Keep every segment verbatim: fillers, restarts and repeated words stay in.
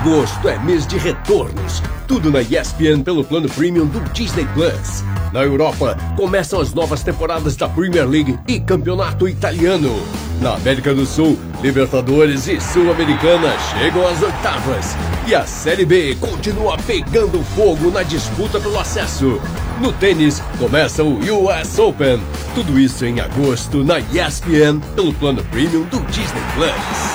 Agosto é mês de retornos. Tudo na E S P N pelo plano Premium do Disney Plus. Na Europa, começam as novas temporadas da Premier League e Campeonato Italiano. Na América do Sul, Libertadores e Sul-Americana chegam às oitavas. E a Série B continua pegando fogo na disputa pelo acesso. No tênis, começa o U S Open. Tudo isso em agosto na E S P N pelo plano Premium do Disney Plus.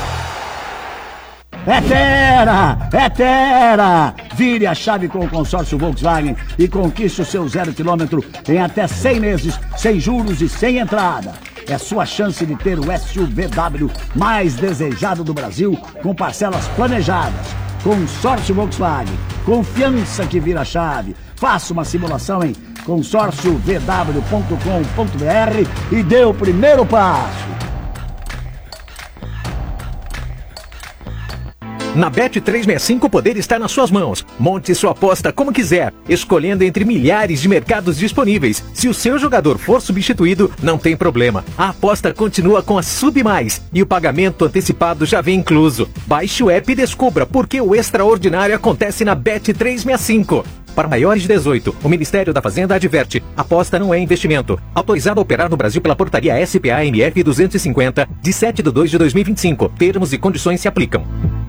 É Terra! É Terra! Vire a chave com o consórcio Volkswagen e conquiste o seu zero quilômetro em até cem meses, sem juros e sem entrada. É sua chance de ter o S U V W mais desejado do Brasil com parcelas planejadas. Consórcio Volkswagen. Confiança que vira chave. Faça uma simulação em consórcio v w ponto com ponto b r e dê o primeiro passo. Na Bet trezentos e sessenta e cinco o poder está nas suas mãos. Monte sua aposta como quiser, escolhendo entre milhares de mercados disponíveis. Se o seu jogador for substituído, não tem problema. A aposta continua com a Sub Mais e o pagamento antecipado já vem incluso. Baixe o app e descubra por que o extraordinário acontece na Bet trezentos e sessenta e cinco. Para maiores de dezoito, o Ministério da Fazenda adverte: aposta não é investimento. Autorizado a operar no Brasil pela portaria S P A M F duzentos e cinquenta, de sete de dois de dois mil e vinte e cinco. Termos e condições se aplicam.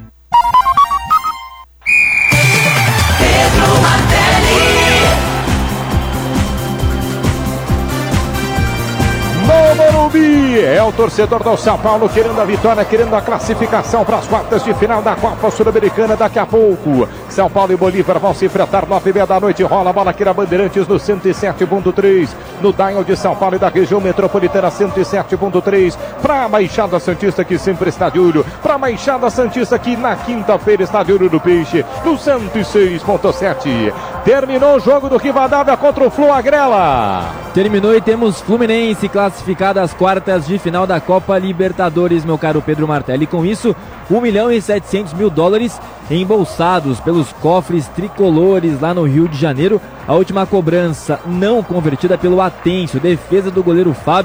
No Morumbi, é o torcedor do São Paulo querendo a vitória, querendo a classificação para as quartas de final da Copa Sul-Americana daqui a pouco. São Paulo e Bolívar vão se enfrentar nove e meia da noite, rola a bola aqui na Bandeirantes no cento e sete ponto três, no dial de São Paulo e da região metropolitana cento e sete ponto três, para a Baixada Santista que sempre está de olho, para a Baixada Santista que na quinta-feira está de olho no Peixe, no cento e seis ponto sete. Terminou o jogo do Rivadavia contra o Flu Agrela. Terminou e temos Fluminense classificado às quartas de final da Copa Libertadores, meu caro Pedro Martelli. Com isso, um milhão e setecentos mil dólares embolsados pelos cofres tricolores lá no Rio de Janeiro. A última cobrança não convertida pelo Atencio, defesa do goleiro Fábio.